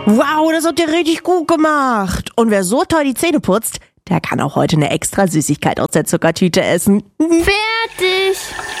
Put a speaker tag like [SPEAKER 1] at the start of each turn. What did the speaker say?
[SPEAKER 1] Wow, das habt ihr richtig gut gemacht. Und wer so toll die Zähne putzt, der kann auch heute eine extra Süßigkeit aus der Zuckertüte essen.
[SPEAKER 2] Fertig!